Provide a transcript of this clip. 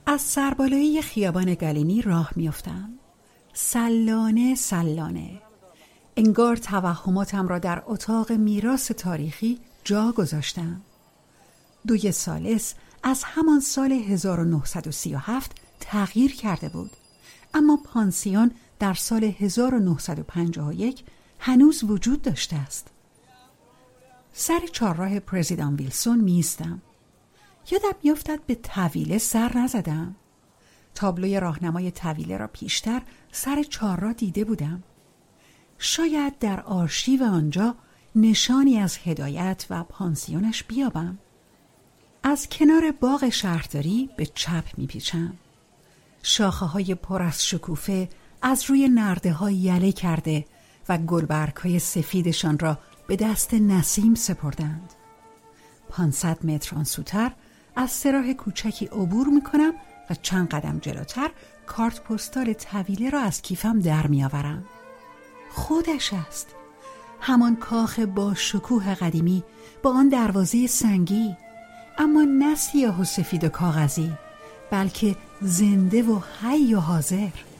از سربالایی خیابان گالینی راه میافتم. سلانه سلانه. انگار توهماتم را در اتاق میراث تاریخی جا گذاشتم. دوی ثالث از همان سال 1937 تغییر کرده بود، اما پانسیون در سال 1951 هنوز وجود داشته است. سر چهارراه پرزیدان ویلسون می‌ایستم. یادم میافتد به طویله سر نزدم. تابلوی راهنمای طویله را پیشتر سر چهارراه دیده بودم. شاید در آرشیو آنجا نشانی از هدایت و پانسیونش بیابم. از کنار باغ شهرداری به چپ میپیچم. شاخه‌های پر از شکوفه از روی نرده‌ها یله کرده و گلبرگ‌های سفیدشان را به دست نسیم سپردند. 500 متر آن سوتر از سراح کوچکی عبور میکنم و چند قدم جلوتر کارت پستال طویله را از کیفم در میآورم. خودش است. همان کاخ با شکوه قدیمی با آن دروازه سنگی، اما نه سیاه و سفید و کاغذی، بلکه زنده و حی و حاضر.